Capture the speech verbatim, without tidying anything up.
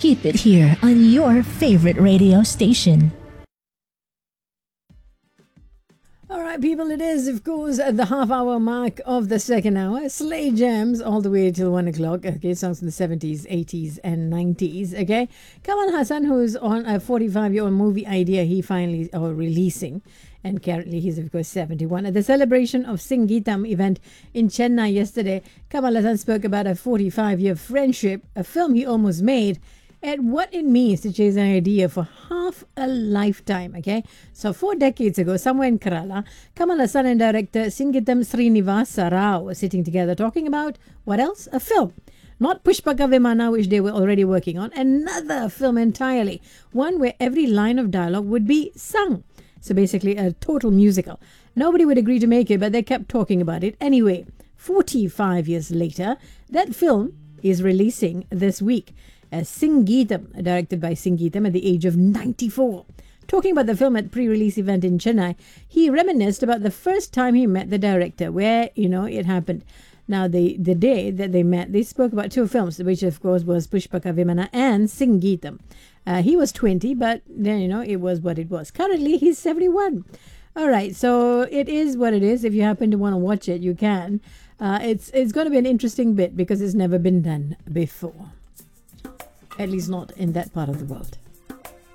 Keep it here on your favorite radio station. All right, people, it is, of course, at the half-hour mark of the second hour. Slay Jams all the way till one o'clock. Okay, songs from the seventies, eighties, and nineties. Okay, Kamal Hassan, who's on a forty-five-year-old movie idea he finally or releasing, and currently he's, of course, seventy-one. At the celebration of Singeetam event in Chennai yesterday, Kamal Hassan spoke about a forty-five-year friendship, a film he almost made, and what it means to chase an idea for half a lifetime, okay? So four decades ago, somewhere in Kerala, Kamal Hassan and director Singeetam Srinivasa Rao were sitting together talking about, what else? A film. Not Pushpaka Vimana, which they were already working on, another film entirely. One where every line of dialogue would be sung. So basically a total musical. Nobody would agree to make it, but they kept talking about it. Anyway, forty-five years later, that film is releasing this week. As Singeetam, directed by Singeetam at the age of ninety-four. Talking about the film at pre-release event in Chennai, he reminisced about the first time he met the director, where, you know, it happened. Now, the, the day that they met, they spoke about two films, which, of course, was Pushpaka Vimana and Singeetam. Uh, he was twenty, but then, you know, it was what it was. Currently, he's seventy-one. All right, so it is what it is. If you happen to want to watch it, you can. Uh, it's, it's going to be an interesting bit because it's never been done before. At least not in that part of the world.